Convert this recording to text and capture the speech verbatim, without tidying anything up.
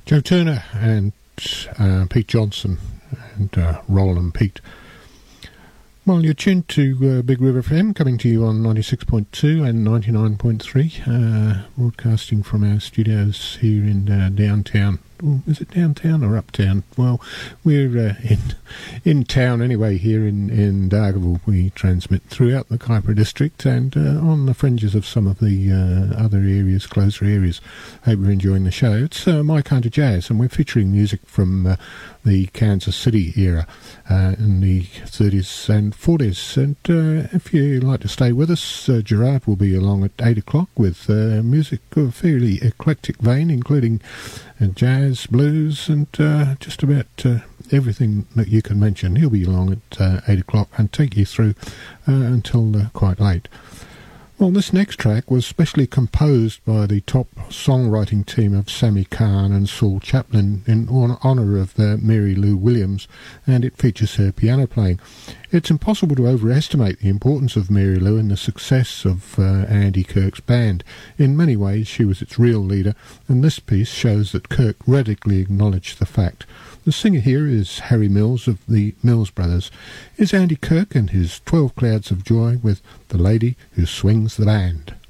Joe Turner and uh, Pete Johnson and uh, Roland Pete. Well, you're tuned to uh, Big River F M, coming to you on ninety-six point two and ninety-nine point three, uh, broadcasting from our studios here in uh, downtown. Well, is it downtown or uptown? Well, we're uh, in in town anyway, here in, in Dargaville. We transmit throughout the Kaipara district and uh, on the fringes of some of the uh, other areas, closer areas. Hope you're enjoying the show. It's uh, My Kind of Jazz, and we're featuring music from uh, the Kansas City era uh, in the thirties and forties. And uh, if you like to stay with us, uh, Gerard will be along at eight o'clock with uh, music of a fairly eclectic vein, including uh, jazz, blues, and uh, just about uh, everything that you can mention. He'll be along at uh, eight o'clock and take you through uh, until uh, quite late. Well, this next track was specially composed by the top songwriting team of Sammy Kahn and Saul Chaplin in honour of uh, Mary Lou Williams, and it features her piano playing. It's impossible to overestimate the importance of Mary Lou in the success of uh, Andy Kirk's band. In many ways, she was its real leader, and this piece shows that Kirk radically acknowledged the fact. The singer here is Harry Mills of the Mills Brothers. Is Andy Kirk and his Twelve Clouds of Joy with The Lady Who Swings the Band.